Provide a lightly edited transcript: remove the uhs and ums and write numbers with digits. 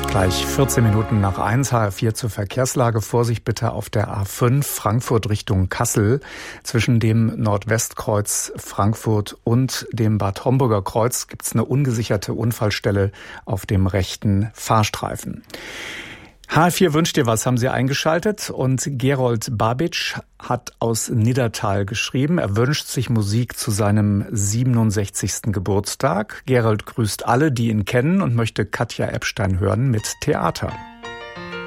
Gleich 14 Minuten nach 1, HR4 zur Verkehrslage. Vorsicht bitte auf der A5 Frankfurt Richtung Kassel. Zwischen dem Nordwestkreuz Frankfurt und dem Bad Homburger Kreuz gibt es eine ungesicherte Unfallstelle auf dem rechten Fahrstreifen. HR4 wünscht dir was, haben Sie eingeschaltet, und Gerold Babic hat aus Niddertal geschrieben. Er wünscht sich Musik zu seinem 67. Geburtstag. Gerold grüßt alle, die ihn kennen, und möchte Katja Epstein hören mit Theater.